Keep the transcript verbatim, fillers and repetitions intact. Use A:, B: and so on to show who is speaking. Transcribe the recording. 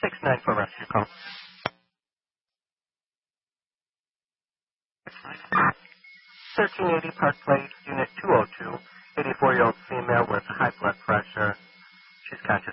A: six nine for rescue call. thirteen eighty Park Place, Unit two oh two. eighty-four-year-old female with high blood pressure. She's conscious.